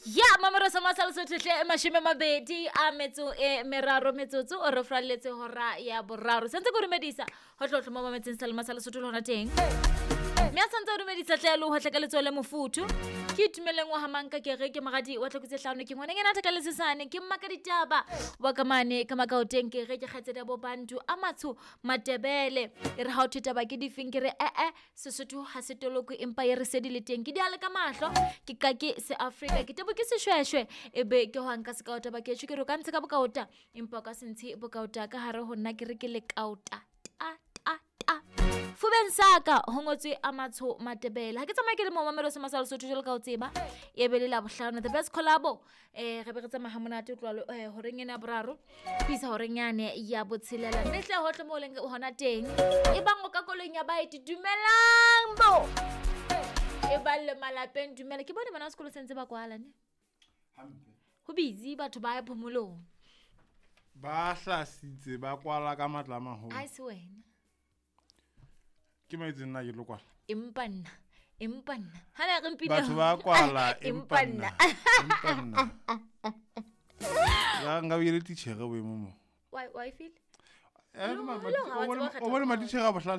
Ya mamero sa masalo sotlhe mashime mabedi a metso meraro metsotso o re fralletse hora ya boraro sentse go remedisa ho tlotlo mo mametseng sa le masalo sotlo lona teng me a santse o remedisa tlelo ho tleka letsole mofuthu ke itumeleng wa hamanka ke re ke magadi wa tloketse hlano ke ngwane ngena thaka le sesane ke mmaka ditaba wa kamane ka makaoteng ke re ke khatse da bo bantu a matsho matebele e re ha o thitaba ke difingere sesotho ha se toloko empa e re sedi le teng ke di ale ka mahlo ke ka ke se Africa ke tebo ke seshweshwe e be ke ho nka se kaota ba ke tshwe ke ro ka ntse ka bokaota empa ka sentse bokaota ka hare ho nna ke re ke le kaota Fuben saka ho ngotswe a matsho matebele ha ke tsamaya ke le mo mamelo se masalo sotho jalo ka o tseba e be le la bohlano the best collabo re be re tsamaya ha monate tlwalo ho reng ena boraro pisa ho reng yane ya botshelela nehle hohle mo leng hona teng e bang o ka kolong ya baeti dumelang bo e balle malapeng dumela ke bone bana sekolo sentse ba kwala ne hampe ho busy batho ba ya phomolong ba hlasitse ba kwala ka matlama ho ai se wena ke maitse nna ke lokwa empa nna ha re mpile batho ba kwala empa nna ya nga bile titjhere we momo why feel o bone ma titjhere ba